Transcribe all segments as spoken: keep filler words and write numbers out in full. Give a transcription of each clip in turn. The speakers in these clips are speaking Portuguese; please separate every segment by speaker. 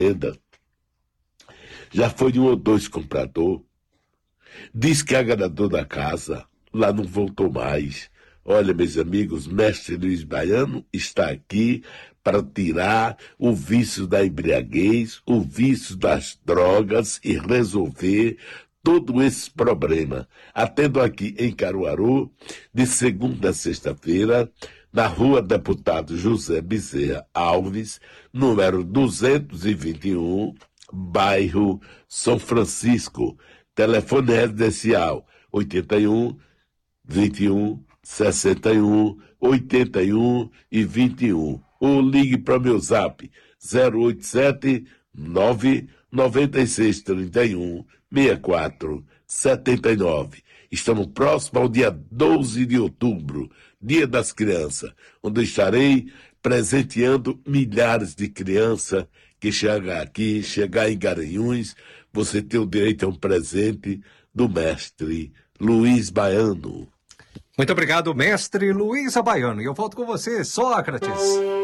Speaker 1: renda. Já foi um ou dois comprador. Diz que é agradador da casa. Lá não voltou mais. Olha, meus amigos, mestre Luiz Baiano está aqui para tirar o vício da embriaguez, o vício das drogas e resolver todo esse problema. Atendo aqui em Caruaru, de segunda a sexta-feira, na rua Deputado José Bezerra Alves, número duzentos e vinte e um, bairro São Francisco. Telefone residencial oitenta e um, vinte e um, sessenta e um, oitenta e um e vinte e um. Ou ligue para o meu zap zero oito sete, nove nove seis, trinta e um, sessenta e quatro, setenta e nove. Estamos próximos ao dia doze de outubro, Dia das Crianças, onde estarei presenteando milhares de crianças que chegam aqui, chegar em Garanhuns. Você tem o direito a um presente do mestre Luiz Baiano.
Speaker 2: Muito obrigado, mestre Luiz Baiano. E eu volto com você, Sócrates.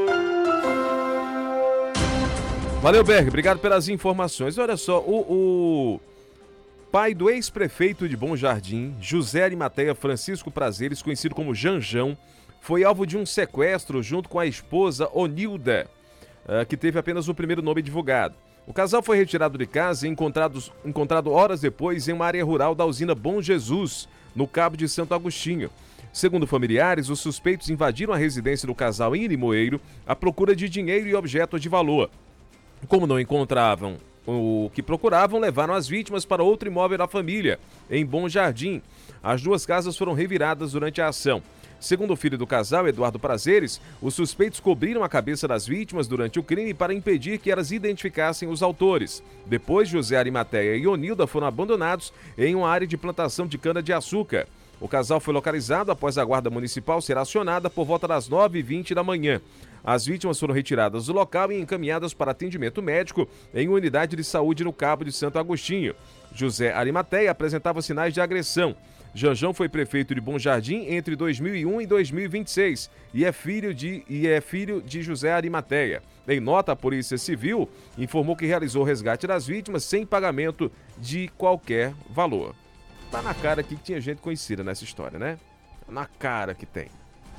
Speaker 3: Valeu, Berg. Obrigado pelas informações. Olha só, o, o pai do ex-prefeito de Bom Jardim, José Arimateia Francisco Prazeres, conhecido como Janjão, foi alvo de um sequestro junto com a esposa Onilda, que teve apenas o primeiro nome divulgado. O casal foi retirado de casa e encontrado, encontrado horas depois em uma área rural da usina Bom Jesus, no Cabo de Santo Agostinho. Segundo familiares, os suspeitos invadiram a residência do casal em Limoeiro à procura de dinheiro e objetos de valor. Como não encontravam o que procuravam, levaram as vítimas para outro imóvel da família, em Bom Jardim. As duas casas foram reviradas durante a ação. Segundo o filho do casal, Eduardo Prazeres, os suspeitos cobriram a cabeça das vítimas durante o crime para impedir que elas identificassem os autores. Depois, José Arimateia e Onilda foram abandonados em uma área de plantação de cana-de-açúcar. O casal foi localizado após a guarda municipal ser acionada por volta das nove e vinte da manhã. As vítimas foram retiradas do local e encaminhadas para atendimento médico em uma unidade de saúde no Cabo de Santo Agostinho. José Arimateia apresentava sinais de agressão. Janjão foi prefeito de Bom Jardim entre dois mil e um e dois mil e vinte e seis e é filho de, e é filho de José Arimateia. Em nota, a Polícia Civil informou que realizou o resgate das vítimas sem pagamento de qualquer valor. Tá na cara aqui que tinha gente conhecida nessa história, né? Na cara que tem.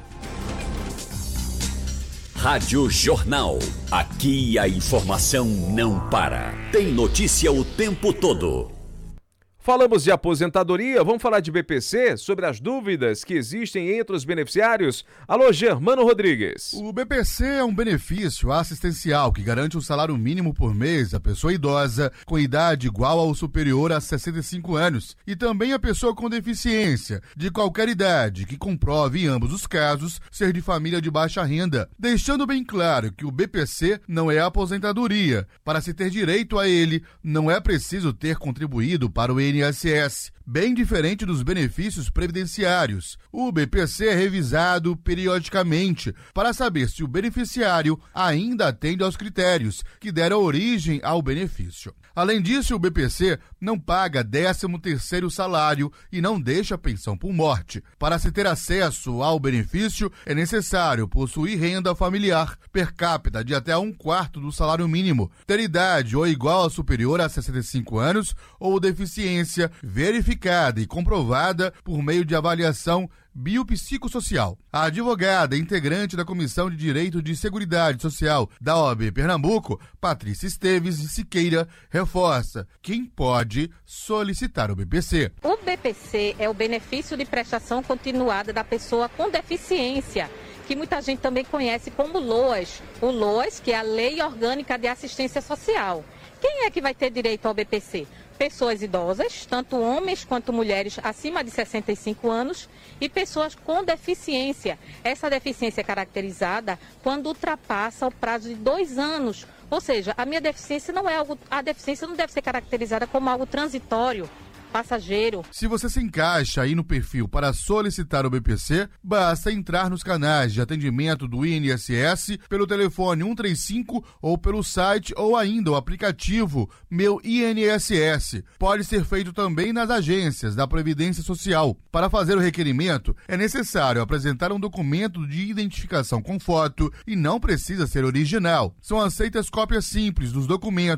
Speaker 4: Rádio Jornal. Aqui a informação não para. Tem notícia o tempo todo.
Speaker 3: Falamos de aposentadoria, vamos falar de B P C, sobre as dúvidas que existem entre os beneficiários. Alô, Germano Rodrigues.
Speaker 5: O B P C é um benefício assistencial que garante um salário mínimo por mês à pessoa idosa com idade igual ou superior a sessenta e cinco anos e também à pessoa com deficiência de qualquer idade que comprove, em ambos os casos, ser de família de baixa renda, deixando bem claro que o B P C não é aposentadoria. Para se ter direito a ele, não é preciso ter contribuído para o I N S S. Bem diferente dos benefícios previdenciários, o B P C é revisado periodicamente para saber se o beneficiário ainda atende aos critérios que deram origem ao benefício. Além disso, o B P C não paga décimo terceiro salário e não deixa pensão por morte. Para se ter acesso ao benefício, é necessário possuir renda familiar per capita de até um quarto do salário mínimo, ter idade ou igual ou superior a sessenta e cinco anos ou deficiência verificada e comprovada por meio de avaliação biopsicossocial. A advogada integrante da Comissão de Direito de Seguridade Social da O A B Pernambuco, Patrícia Esteves de Siqueira, reforça quem pode solicitar o B P C.
Speaker 6: O B P C é o benefício de prestação continuada da pessoa com deficiência, que muita gente também conhece como LOAS. O LOAS, que é a Lei Orgânica de Assistência Social. Quem é que vai ter direito ao B P C? Pessoas idosas, tanto homens quanto mulheres acima de sessenta e cinco anos e pessoas com deficiência. Essa deficiência é caracterizada quando ultrapassa o prazo de dois anos. Ou seja, a minha deficiência não é algo, a deficiência não deve ser caracterizada como algo transitório. passageiro.
Speaker 5: Se você se encaixa aí no perfil para solicitar o B P C, basta entrar nos canais de atendimento do I N S S pelo telefone um três cinco ou pelo site ou ainda o aplicativo Meu I N S S. Pode ser feito também nas agências da Previdência Social. Para fazer o requerimento, é necessário apresentar um documento de identificação com foto e não precisa ser original. São aceitas cópias simples dos documentos